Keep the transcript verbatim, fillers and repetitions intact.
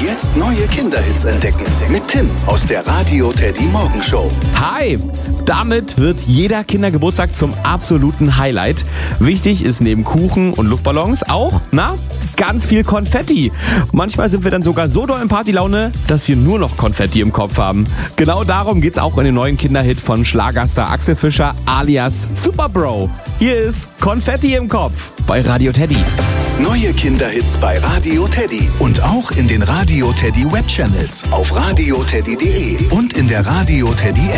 Jetzt neue Kinderhits entdecken. Mit Tim aus der Radio Teddy Morgenshow. Hi! Damit wird jeder Kindergeburtstag zum absoluten Highlight. Wichtig ist neben Kuchen und Luftballons auch, na, ganz viel Konfetti. Manchmal sind wir dann sogar so doll in Partylaune, dass wir nur noch Konfetti im Kopf haben. Genau darum geht's auch in den neuen Kinderhit von Schlagerstar Axel Fischer alias Super Bro. Hier ist Konfetti im Kopf bei Radio Teddy. Neue Kinderhits bei Radio Teddy und auch in den Radio Teddy Webchannels auf radio teddy punkt de und in der Radio Teddy App.